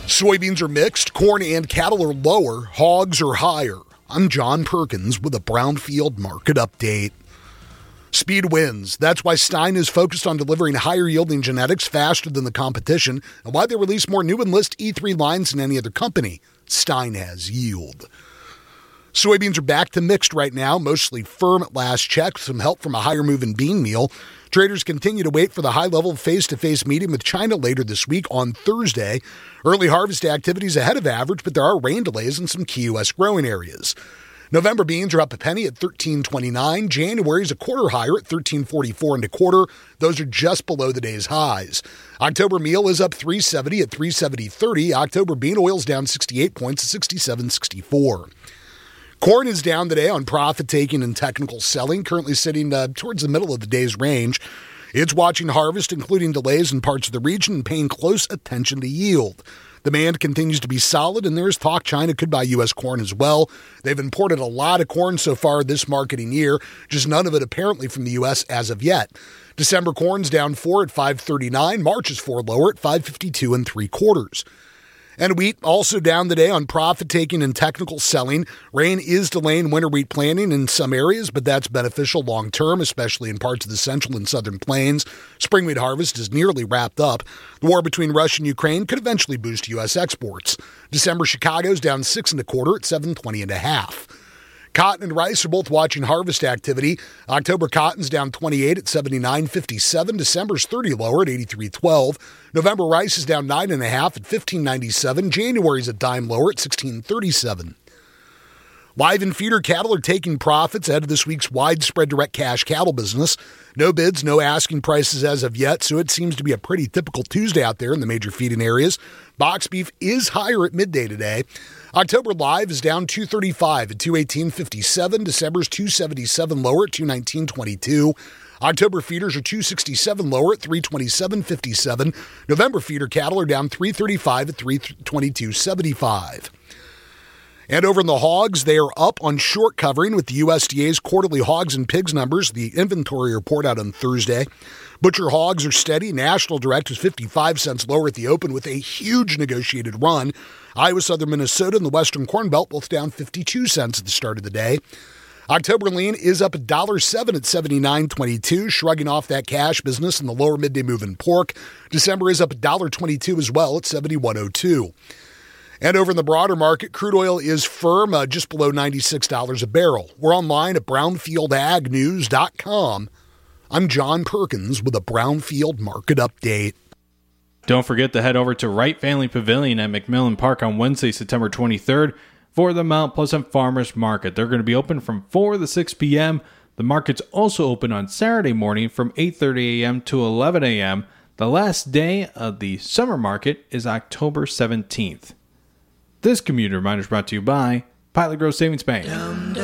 Soybeans are mixed, corn and cattle are lower, hogs are higher. I'm John Perkins with a Brownfield Market Update. Speed wins. That's why Stein is focused on delivering higher-yielding genetics faster than the competition, and why they release more new Enlist E3 lines than any other company. Stein has yield. Soybeans are back to mixed right now, mostly firm at last check, some help from a higher move in bean meal. Traders continue to wait for the high-level face-to-face meeting with China later this week on Thursday. Early harvest activity is ahead of average, but there are rain delays in some key U.S. growing areas. November beans are up a penny at $13.29. January is a quarter higher at $13.44 1/4. Those are just below the day's highs. October meal is up $3.70 at $3.70.30. October bean oil is down 68 points at $67.64. Corn is down today on profit-taking and technical selling, currently sitting towards the middle of the day's range. It's watching harvest, including delays in parts of the region, and paying close attention to yield. Demand continues to be solid, and there is talk China could buy U.S. corn as well. They've imported a lot of corn so far this marketing year, just none of it apparently from the U.S. as of yet. December corn's down 4 at $5.39. March is 4 lower at $5.52 3/4. And wheat also down today on profit-taking and technical selling. Rain is delaying winter wheat planting in some areas, but that's beneficial long-term, especially in parts of the central and southern plains. Spring wheat harvest is nearly wrapped up. The war between Russia and Ukraine could eventually boost U.S. exports. December Chicago's down 6 1/4 at $7.20 1/2. Cotton and rice are both watching harvest activity. October cotton's down 28 at $79.57. December's 30 lower at $83.12. November rice is down 9 1/2 at $15.97. January's a dime lower at $16.37. Live and feeder cattle are taking profits ahead of this week's widespread direct cash cattle business. No bids, no asking prices as of yet, so it seems to be a pretty typical Tuesday out there in the major feeding areas. Box beef is higher at midday today. October live is down $2.35 at $218.57. December's $2.77 lower at $219.22. October feeders are $2.67 lower at $327.57. November feeder cattle are down $3.35 at $322.75. And over in the hogs, they are up on short covering with the USDA's quarterly hogs and pigs numbers, the inventory report out on Thursday. Butcher hogs are steady. National Direct is 55 cents lower at the open with a huge negotiated run. Iowa, Southern Minnesota, and the Western Corn Belt both down 52 cents at the start of the day. October lean is up $1.07 at $79.22, shrugging off that cash business in the lower midday move in pork. December is up $1.22 as well at $71.02. And over in the broader market, crude oil is firm, just below $96 a barrel. We're online at brownfieldagnews.com. I'm John Perkins with a Brownfield Market Update. Don't forget to head over to Wright Family Pavilion at McMillan Park on Wednesday, September 23rd for the Mount Pleasant Farmers Market. They're going to be open from 4 to 6 p.m. The market's also open on Saturday morning from 8:30 a.m. to 11 a.m. The last day of the summer market is October 17th. This community reminder is brought to you by Pilot Grove Savings Bank.